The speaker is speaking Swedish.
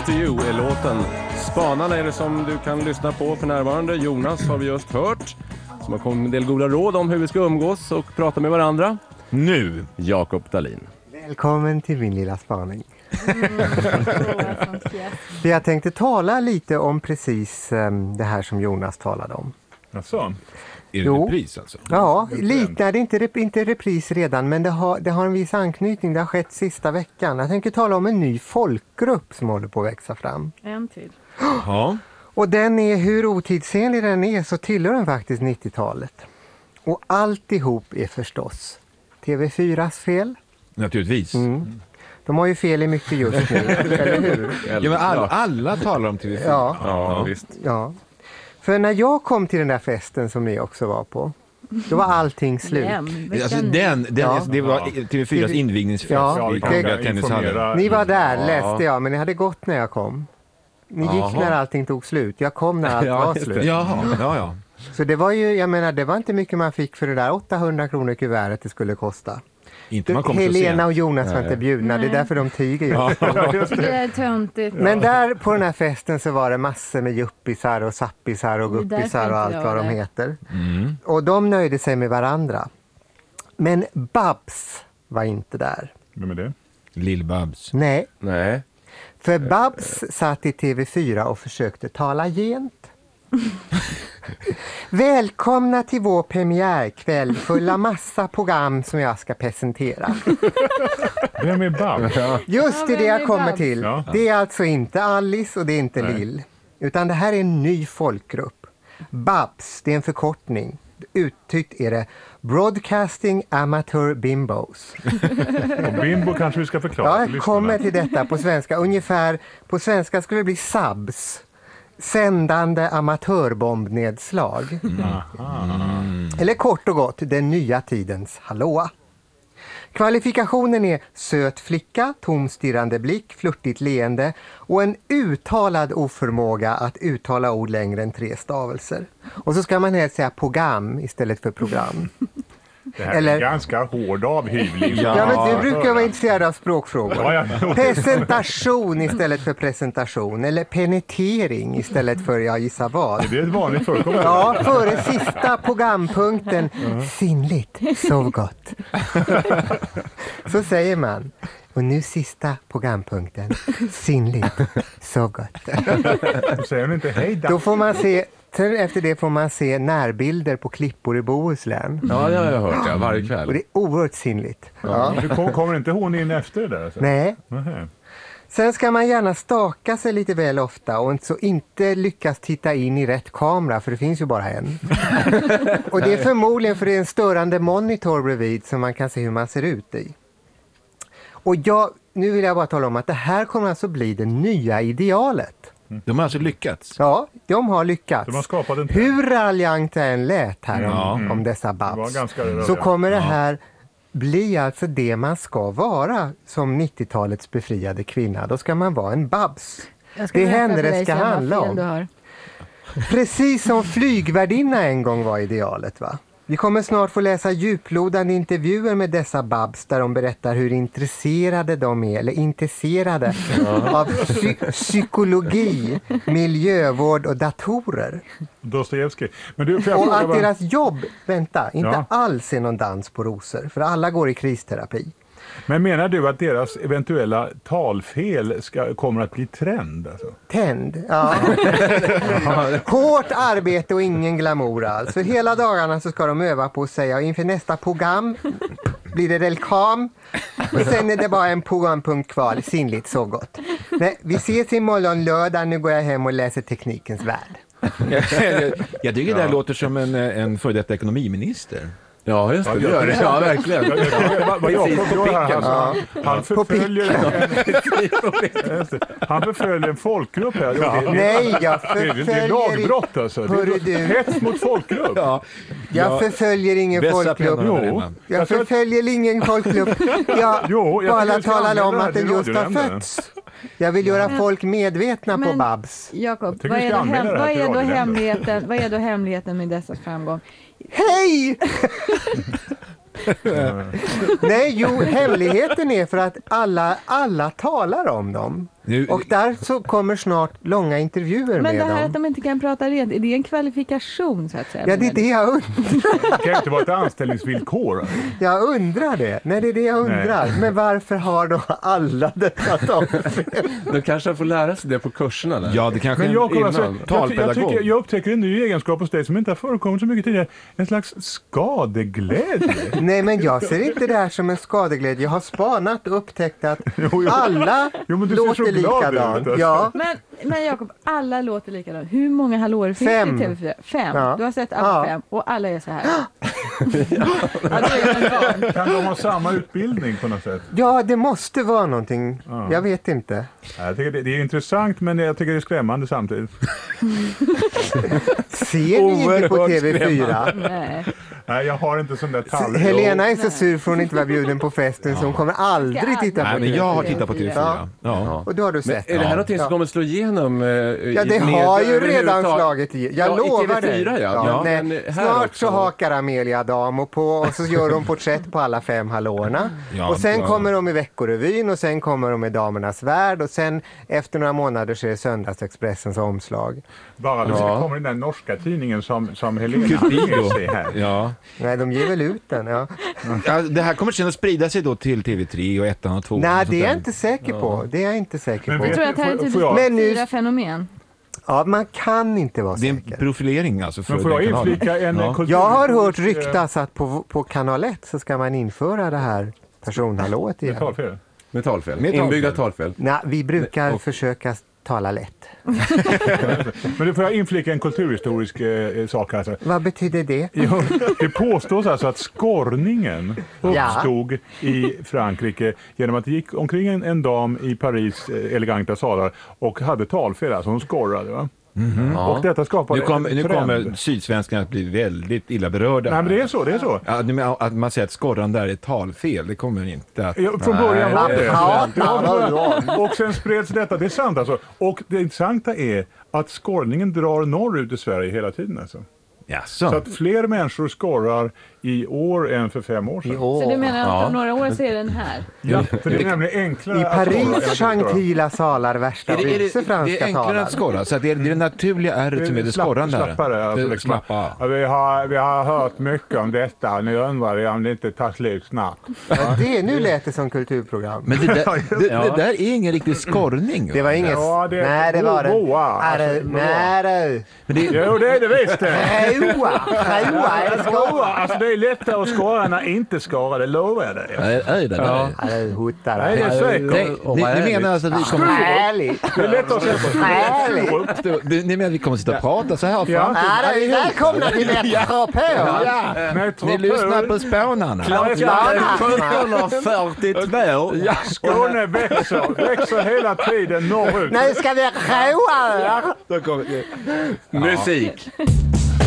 to You är låten. Spanarna är det som du kan lyssna på för närvarande. Jonas har vi just hört, som har kommit med en del goda råd om hur vi ska umgås och prata med varandra. Nu, Jakob Dahlin. Välkommen till min lilla spaning. Jag tänkte tala lite om precis det här som Jonas talade om. Alltså, är det repris alltså? Ja, lite. Det är inte repris redan, men det har en viss anknytning. Det har skett sista veckan. Jag tänker tala om en ny folkgrupp som håller på att växa fram. En till. Ja. Och den är, hur otidsenlig den är, så tillhör den faktiskt 90-talet. Och alltihop är förstås TV4s fel. Naturligtvis. De har ju fel i mycket just nu, eller hur? Ja, men alla talar om TV4. Ja, visst. Ja. För när jag kom till den där festen som ni också var på, då var allting slut. Alltså det var TV4s invigningsfest. Ja, ni var där, läste jag, men ni hade gått när jag kom. Ni gick när allting tog slut. Jag kom när allt var slut. Ja. Så det var ju, jag menar, det var inte mycket man fick för det där 800 kronor kuvertet det skulle kosta. Inte man kom Helena och Jonas var inte bjudna, det är därför de tiger ju. Det är töntigt. Men där på den här festen så var det massor med juppisar och sappisar och guppisar och allt vad de heter. Och de nöjde sig med varandra. Men Babs var inte där. Vem är det? Lill-Babs. Nej. För Babs satt i TV4 och försökte tala gent. Välkomna till vår premiärkväll, fulla massa program som jag ska presentera. Vem är Babs? Just det jag kommer Babs? till. Det är alltså inte Alice och det är inte Lill. Utan det här är en ny folkgrupp. Babs, det är en förkortning. Uttryckt är det Broadcasting Amateur Bimbos. Och bimbo kanske vi ska förklara. Ja, jag kommer till detta på svenska. Ungefär, på svenska skulle det bli SABS. Sändande amatörbombnedslag. Eller kort och gott, den nya tidens hallåa. Kvalifikationen är söt flicka, tomstirrande blick, flirtigt leende och en uttalad oförmåga att uttala ord längre än 3 stavelser. Och så ska man helst säga program istället för program. Det här är ganska hård avhyvling. Ja, men du brukar vara intresserad av språkfrågor. Presentation istället för presentation. Eller penetrering istället för jag gissar vad. Det är ett vanligt förekommande. Ja, före sista programpunkten. Sinnligt, sov gott. Så säger man. Och nu sista programpunkten. Sinnligt, sov gott. Säger hon inte hej då? Då får man se... Efter det får man se närbilder på klippor i Bohuslän. Ja, det har jag hört varje kväll. Och det är oerhört sinnligt. Kommer inte hon in efter det där? Alltså? Nej. Sen ska man gärna staka sig lite väl ofta och inte lyckas titta in i rätt kamera, för det finns ju bara en. Och det är förmodligen för det är en störande monitor bredvid som man kan se hur man ser ut i. Och nu vill jag bara tala om att det här kommer alltså bli det nya idealet. De har alltså lyckats? Ja, de har lyckats. De har skapat en hur raljant det än lät här om dessa Babs, så kommer det här bli alltså det man ska vara som 90-talets befriade kvinna. Då ska man vara en Babs. Det är henne det ska handla om. Precis som flygvärdinna en gång var idealet, va? Vi kommer snart få läsa djuplodande intervjuer med dessa Babs där de berättar hur intresserade de är, eller intresserade av psykologi, miljövård och datorer. Dostojevskij. Och att deras jobb, inte alls är någon dans på rosor, för alla går i kristerapi. Men menar du att deras eventuella talfel kommer att bli trend? Alltså? Trend, ja. Hårt arbete och ingen glamour alls. För hela dagarna så ska de öva på att säga inför nästa program blir det reklam. Och sen är det bara en programpunkt kvar, sinnligt så gott. Nej, vi ses imorgon lördag, nu går jag hem och läser Teknikens värld. Jag tycker det här låter som en före detta ekonomiminister. Ja, just det. Gör det. Ja, verkligen. Han förföljer en folkgrupp här. Nej, jag förföljer... Det är lagbrott alltså. Hets mot folkgrupp. Jag förföljer ingen folkgrupp. Jag förföljer ingen folkgrupp. Jag bara talar om att den just har fötts. Jag vill göra folk medvetna på Babs. Jakob, vad är då hemligheten med dessa framgång? Hej! Nej, hemligheten är för att alla talar om dem. Och där så kommer snart långa intervjuer med dem. Men det här att de inte kan prata rent, är det en kvalifikation så att säga? Ja, det är det jag undrar. Det kan inte vara ett anställningsvillkor. Jag undrar det. Nej, det är det jag undrar. Men varför har då alla detta talfel? De kanske får lära sig det på kurserna där. Ja, det kanske Men talpedagog. jag upptäcker en ny egenskap hos dig som inte har förekommit så mycket tidigare. En slags skadeglädje. Nej, men jag ser inte det här som en skadeglädje. Jag har spanat och upptäckt att alla låter likadant. Ja. Men Jakob, alla låter likadant. Hur många hallåor finns det i TV4? 5. Ja. Du har sett alla 5 och alla är så här. Ja, Kan de ha samma utbildning på något sätt? Ja, det måste vara någonting. Jag vet inte. Jag tycker det är intressant, men jag tycker det är skrämmande samtidigt. Ser ni inte på TV4? Nej, jag har inte sån där tall. Helena är så sur för hon inte var bjuden på festen så hon kommer aldrig titta på TV4. Men jag har tittat på TV4. Ja. Och då har du sett. Är det här någonting som kommer slå igenom? Ja, det har ju redan slagit igenom. Jag lovar i TV4, dig. ja. Nej, snart så hakar Amelia Damo på och så gör de porträtt på alla 5 hallåorna. Och sen kommer de i Veckorevyn och sen kommer de i Damernas Värld och sen efter några månader så är det Söndagsexpressens omslag. Bara det kommer den där norska tidningen som Helena ger sig här. Ja. Nej, de ger väl ut den, ja. Det här kommer sen att sprida sig då till TV3 och 1 och 2. Nej, det är jag inte säker på. Det är jag inte säker på. Jag tror att det här är typ 4 fenomen. Ja, man kan inte vara säker. Det är en profilering alltså. Men får jag inflika en kultur? Jag har hört ryktas att på kanal 1 så ska man införa det här personhallået igen. Metallfel. Inbyggda talfel. Nej, vi brukar försöka tala lätt. Men då får jag inflika en kulturhistorisk sak här. Vad betyder det? Ja, det påstås alltså att skorrningen uppstod i Frankrike genom att det gick omkring en dam i Paris eleganta salar och hade talfel, alltså hon skorrade, va? Mm-hmm. Och detta skapar nu kommer sydsvenskarna att bli väldigt illa berörda. Nej, men det är så. Ja, att man säger att skorran där är talfel, det kommer inte att... Ja, från början var det. Och sen spreds detta, det är sant alltså. Och det intressanta är att skorrningen drar norrut i Sverige hela tiden alltså. Jaså. Så att fler människor skorrar i år än för 5 år sedan. Så du menar att om några år så är den här? Ja, för det är nämligen enklare. I Paris gentila salar värsta vise franska det är enklare att skorra, så att det är det naturliga ärret som är det skorrande. Vi har hört mycket om detta. Nu undrar jag om det inte tar slut snart. Ja, nu lät det som kulturprogram. Men det där är ingen riktig skorrning. Det var inget... Nej, det var det. Nej, Jo, det är det visst. Alltså det är lättare att skara när inte skara, det lovar jag dig. Nej, det är Nej, det är säkert. Ni menar alltså att vi kommer... Härligt. Det är lättare att säga på. Ni menar att vi kommer att sitta och prata så här fram? Nej, välkomna till Metro på. Ni lyssnar på Spånarna. Klockan 17:42. Skåne växer hela tiden norrut. Nu ska vi roa er. Musik.